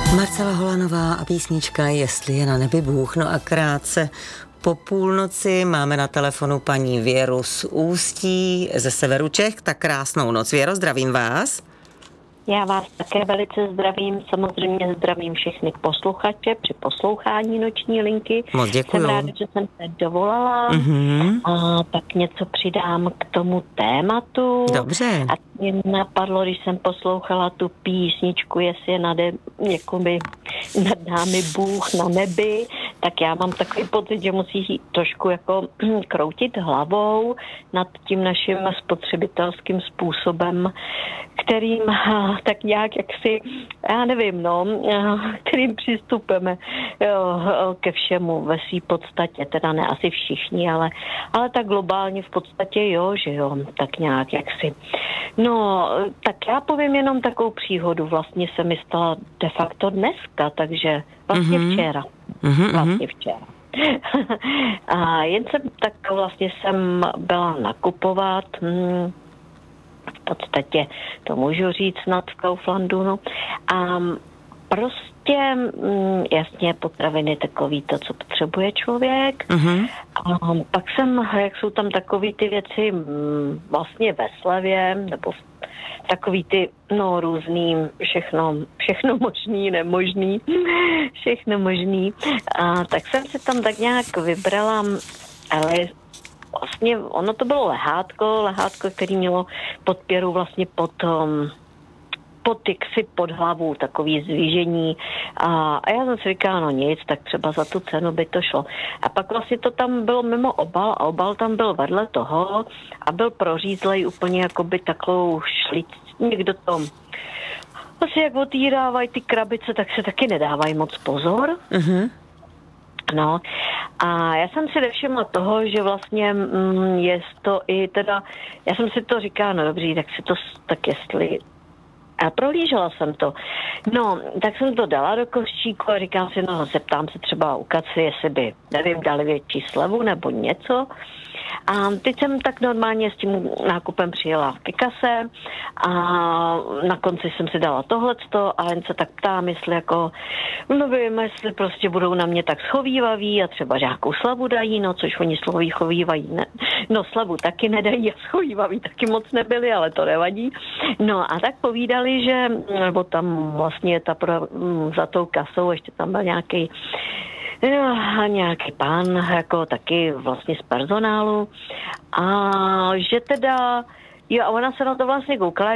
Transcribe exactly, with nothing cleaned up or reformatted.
Marcela Holanová a písnička Jestli je na nebi Bůh. No a krátce po půlnoci máme na telefonu paní Věru z Ústí ze severu Čech. Tak krásnou noc. Věro, zdravím vás. Já vás také velice zdravím, samozřejmě zdravím všechny posluchače při poslouchání Noční linky. Moc děkuju. Jsem ráda, že jsem se dovolala Mm-hmm. a tak něco přidám k tomu tématu. Dobře. A mě napadlo, když jsem poslouchala tu písničku, jestli je nade, jakoby nad námi Bůh na nebi, tak já mám takový pocit, že musí trošku jako kroutit hlavou nad tím naším spotřebitelským způsobem, kterým tak nějak jaksi, já nevím, no, kterým přistupujeme jo, ke všemu ve své podstatě, teda ne asi všichni, ale, ale tak globálně v podstatě jo, že jo, tak nějak jaksi. No, tak já povím jenom takovou příhodu, vlastně se mi stala de facto dneska, takže vlastně mm-hmm. včera. Mm-hmm. Vlastně včera. A jen jsem tak vlastně jsem byla nakupovat, hm, v podstatě to můžu říct snad v Kauflandu, no. A prostě, mm, jasně, potraviny takový to, co potřebuje člověk. Mm-hmm. A pak jsem, jak jsou tam takový ty věci mm, vlastně ve slevě, nebo takový ty, no, různý, všechno, všechno možný, nemožný, všechno možný. A tak jsem si tam tak nějak vybrala, ale vlastně ono to bylo lehátko, lehátko, který mělo podpěru vlastně pod, um, pod jaksi pod hlavu, takový zvížení. A, a já jsem si říkala, no nic, tak třeba za tu cenu by to šlo. A pak vlastně to tam bylo mimo obal a obal tam byl vedle toho a byl prořízlej úplně jakoby takovou šlic, někdo to asi jak otvírávají ty krabice, tak se taky nedávají moc pozor. Mhm. No a já jsem si nevšimla toho, že vlastně mm, je to i teda, já jsem si to říkala, no dobrý, tak si to, tak jestli, a prohlížela jsem to. No, tak jsem to dala do košíku a říkám si, no, zeptám se třeba u Kaci, jestli by, nevím, dali větší slevu nebo něco. A teď jsem tak normálně s tím nákupem přijela ke kase a na konci jsem si dala tohleto a jen se tak ptám, jestli jako, no vím, jestli prostě budou na mě tak schovývaví a třeba nějakou slavu dají, no což oni sloví chovývají, ne. No slavu taky nedají a schovývaví taky moc nebyli, ale to nevadí. No a tak povídali, že, nebo tam vlastně ta pro, za tou kasou ještě tam byl nějaký a nějaký pán, jako taky vlastně z personálu a že teda, jo, a ona se na to vlastně koukala,